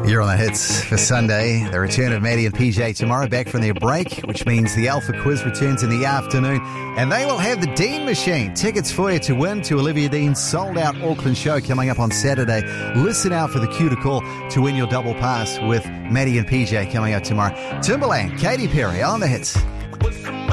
You're on the hits for Sunday. The return of Maddie and PJ tomorrow, back from their break, which means the Alpha Quiz returns in the afternoon. And they will have the Dean Machine. Tickets for you to win to Olivia Dean's sold-out Auckland show coming up on Saturday. Listen out for the cue to call to win your double pass with Maddie and PJ coming up tomorrow. Timberland, Katy Perry on the hits.